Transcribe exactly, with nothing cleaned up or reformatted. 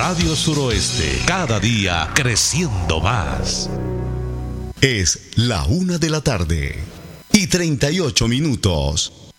Radio Suroeste, cada día creciendo más. Es la una de la tarde y treinta y ocho minutos.